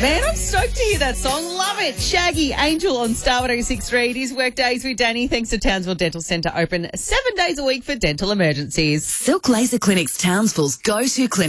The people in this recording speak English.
Man, I'm stoked to hear that song. Love it. Shaggy Angel on Star 106.3. It is Workdays with Danny. Thanks to Townsville Dental Centre, open 7 days a week for dental emergencies. Silk Laser Clinic's Townsville's go-to clinic.